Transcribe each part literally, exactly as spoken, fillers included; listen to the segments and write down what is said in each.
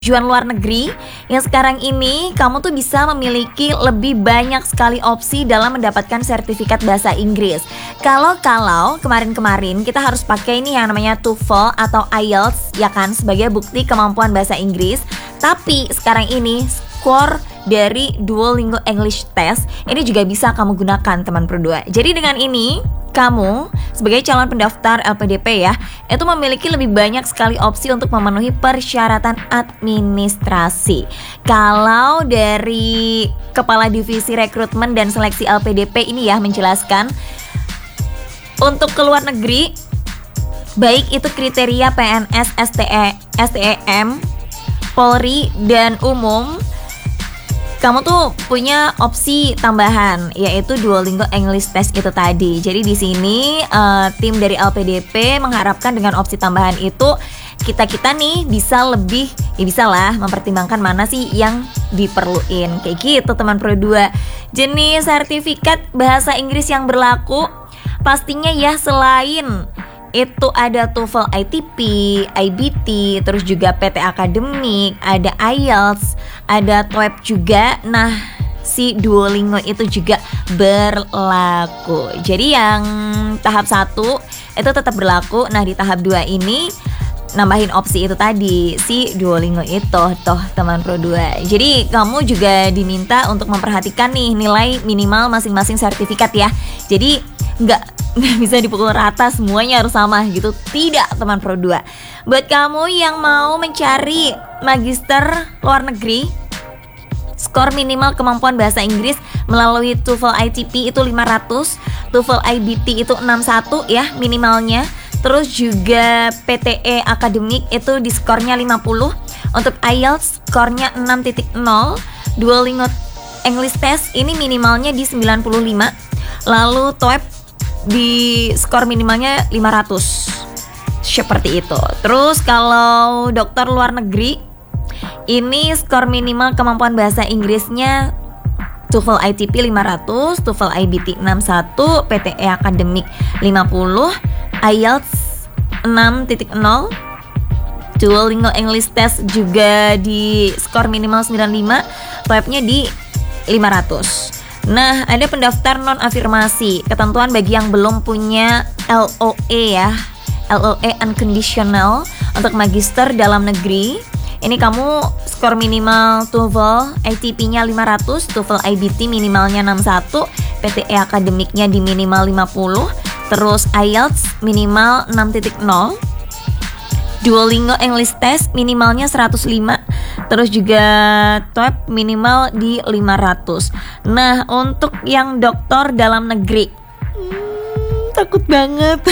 tujuan luar negeri, yang sekarang ini kamu tuh bisa memiliki lebih banyak sekali opsi dalam mendapatkan sertifikat bahasa Inggris. Kalau-kalau kemarin-kemarin kita harus pakai ini yang namanya TOEFL atau I E L T S ya kan, sebagai bukti kemampuan bahasa Inggris. Tapi sekarang ini skor dari Duolingo English Test ini juga bisa kamu gunakan teman berdua. Jadi dengan ini kamu sebagai calon pendaftar L P D P ya, itu memiliki lebih banyak sekali opsi untuk memenuhi persyaratan administrasi. Kalau dari Kepala Divisi Rekrutmen dan Seleksi L P D P ini ya menjelaskan, untuk ke luar negeri, baik itu kriteria P N S, S T E, S T E M, Polri, dan umum, kamu tuh punya opsi tambahan, yaitu Duolingo English Test itu tadi. Jadi di sini uh, tim dari L P D P mengharapkan dengan opsi tambahan itu kita-kita nih bisa lebih, ya bisa lah mempertimbangkan mana sih yang diperluin. Kayak gitu teman Pro dua. Jenis sertifikat bahasa Inggris yang berlaku pastinya ya selain itu ada TOEFL I T P, I B T, terus juga P T Akademik, ada I E L T S, ada TOEIC juga. Nah, si Duolingo itu juga berlaku. Jadi yang tahap satu itu tetap berlaku. Nah, di tahap dua ini nambahin opsi itu tadi, si Duolingo itu toh teman Pro dua. Jadi kamu juga diminta untuk memperhatikan nih nilai minimal masing-masing sertifikat ya. Jadi nggak nggak bisa dipukul rata semuanya harus sama gitu, tidak teman Pro dua. Buat kamu yang mau mencari magister luar negeri, skor minimal kemampuan bahasa Inggris melalui TOEFL I T P itu lima ratus, TOEFL I B T itu enam puluh satu ya minimalnya. Terus juga P T E Akademik itu di skornya lima puluh. Untuk I E L T S skornya enam titik nol. Duolingo English Test ini minimalnya di sembilan puluh lima. Lalu TOEIC di skor minimalnya lima ratus. Seperti itu. Terus kalau dokter luar negeri, ini skor minimal kemampuan bahasa Inggrisnya TOEFL I T P lima ratus, TOEFL I B T enam puluh satu, P T E Akademik lima puluh, I E L T S enam titik nol, Duolingo English Test juga di skor minimal sembilan puluh lima, TOEIC-nya di lima ratus. Nah, ada pendaftar non-afirmasi, ketentuan bagi yang belum punya L O E ya, L O E Unconditional untuk magister dalam negeri. Ini kamu skor minimal TOEFL I T P-nya lima ratus, TOEFL I B T minimalnya enam puluh satu, P T E Akademiknya di minimal lima puluh, terus I E L T S minimal enam titik nol, Duolingo English Test minimalnya seratus lima, terus juga TOEIC minimal di lima ratus. Nah, untuk yang doktor dalam negeri, hmm, takut banget.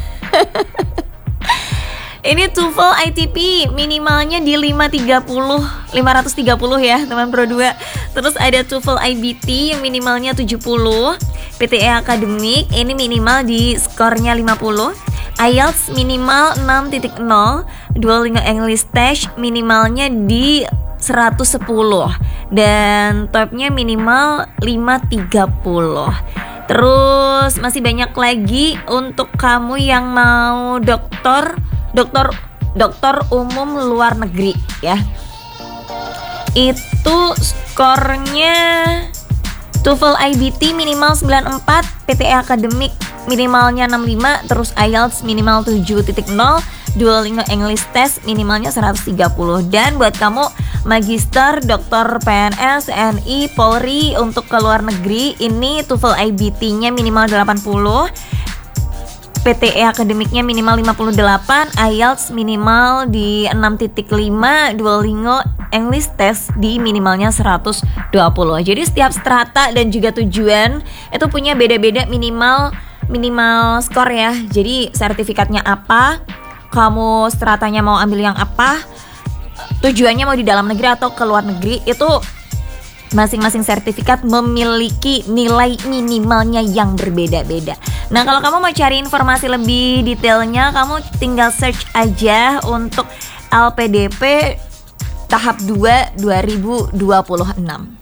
Ini TOEFL I T P minimalnya di lima tiga nol, lima tiga nol ya teman Pro dua. Terus ada TOEFL I B T yang minimalnya tujuh puluh, P T E Akademik ini minimal di skornya lima puluh, I E L T S minimal enam titik nol, Duolingo English Test minimalnya di seratus sepuluh, dan TOEIC-nya minimal lima tiga nol. Terus masih banyak lagi untuk kamu yang mau dokter dokter dokter umum luar negeri ya. Itu skornya TOEFL I B T minimal sembilan puluh empat, P T E Akademik minimalnya enam puluh lima, terus I E L T S minimal tujuh titik nol, Duolingo English Test minimalnya seratus tiga puluh. Dan buat kamu magister, dokter P N S, T N I, Polri untuk ke luar negeri, ini TOEFL I B T-nya minimal delapan puluh, P T E Akademiknya minimal lima puluh delapan, I E L T S minimal di enam titik lima, Duolingo English Test di minimalnya seratus dua puluh. Jadi setiap strata dan juga tujuan itu punya beda-beda minimal minimal skor ya. Jadi sertifikatnya apa, kamu stratanya mau ambil yang apa, tujuannya mau di dalam negeri atau ke luar negeri, itu masing-masing sertifikat memiliki nilai minimalnya yang berbeda-beda. Nah, kalau kamu mau cari informasi lebih detailnya, kamu tinggal search aja untuk L P D P tahap dua dua ribu dua puluh enam.